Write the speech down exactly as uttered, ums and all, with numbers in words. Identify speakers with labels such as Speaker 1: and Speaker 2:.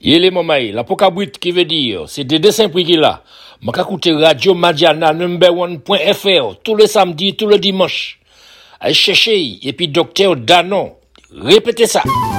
Speaker 1: Yele mamay, la pokabrit qui veut dire, c'est des dessins prix qui là. M'a écouter Radio Madiana number one point F R tous les samedis, tous les dimanches. Allez chercher, et puis docteur Danon. Répétez ça.